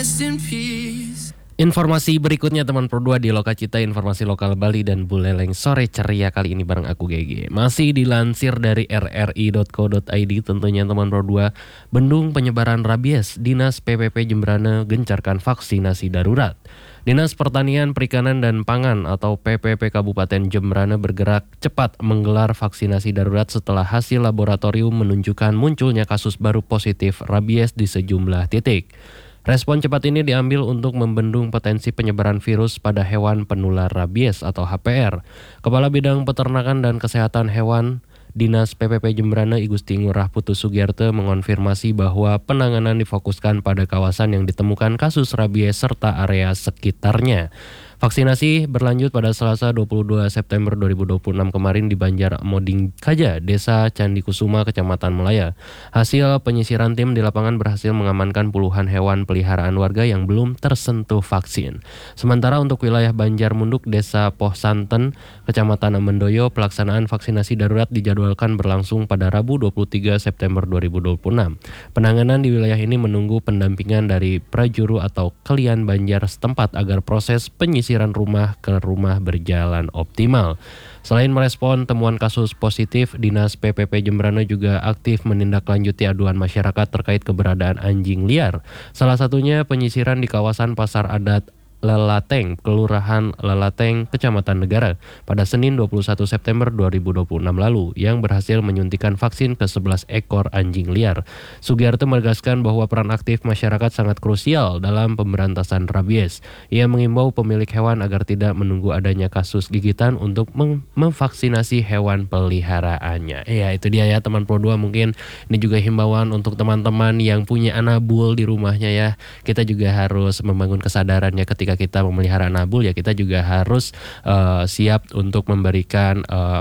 rest in peace. Informasi berikutnya teman Pro 2 di Lokacita, informasi lokal Bali dan Buleleng sore ceria kali ini bareng aku GG. Masih dilansir dari rri.co.id tentunya teman Pro 2, bendung penyebaran rabies, Dinas PPP Jemberana gencarkan vaksinasi darurat. Dinas Pertanian, Perikanan dan Pangan atau PPP Kabupaten Jemberana bergerak cepat menggelar vaksinasi darurat setelah hasil laboratorium menunjukkan munculnya kasus baru positif rabies di sejumlah titik. Respon cepat ini diambil untuk membendung potensi penyebaran virus pada hewan penular rabies atau HPR. Kepala Bidang Peternakan dan Kesehatan Hewan Dinas PPP Jemberana I Gusti Ngurah Putu Sugiarto mengonfirmasi bahwa penanganan difokuskan pada kawasan yang ditemukan kasus rabies serta area sekitarnya. Vaksinasi berlanjut pada Selasa 22 September 2026 kemarin di Banjar Moding Kaja, Desa Candi Kusuma, Kecamatan Melaya. Hasil penyisiran tim di lapangan berhasil mengamankan puluhan hewan peliharaan warga yang belum tersentuh vaksin. Sementara untuk wilayah Banjar Munduk, Desa Poh Santen, Kecamatan Amendoyo, pelaksanaan vaksinasi darurat dijadwalkan berlangsung pada Rabu 23 September 2026. Penanganan di wilayah ini menunggu pendampingan dari prajuru atau kelian Banjar setempat agar proses penyisiran rumah ke rumah berjalan optimal. Selain merespon temuan kasus positif, Dinas PPP Jemberana juga aktif menindaklanjuti aduan masyarakat terkait keberadaan anjing liar. Salah satunya penyisiran di kawasan Pasar Adat Lelateng, Kelurahan Lelateng, Kecamatan Negara pada Senin 21 September 2026 lalu yang berhasil menyuntikan vaksin ke 11 ekor anjing liar. Sugiarto menegaskan bahwa peran aktif masyarakat sangat krusial dalam pemberantasan rabies. Ia mengimbau pemilik hewan agar tidak menunggu adanya kasus gigitan untuk memvaksinasi hewan peliharaannya. Ya, itu dia ya teman Pro 2, mungkin ini juga himbauan untuk teman-teman yang punya anabul di rumahnya ya. Kita juga harus membangun kesadarannya ketika kita memelihara anabul ya, kita juga harus siap untuk memberikan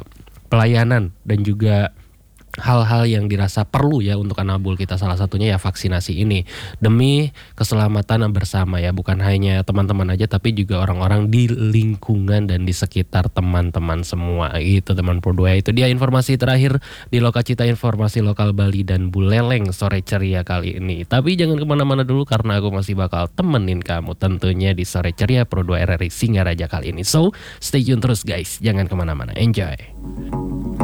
pelayanan dan juga hal-hal yang dirasa perlu ya untuk anabul kita, salah satunya ya vaksinasi ini demi keselamatan bersama ya, bukan hanya teman-teman aja tapi juga orang-orang di lingkungan dan di sekitar teman-teman semua gitu teman Pro 2. Itu dia informasi terakhir di Lokacita, informasi lokal Bali dan Buleleng sore ceria kali ini. Tapi jangan kemana-mana dulu karena aku masih bakal temenin kamu tentunya di sore ceria Pro 2 RRI Singaraja kali ini. So stay tune terus guys, jangan kemana-mana, enjoy.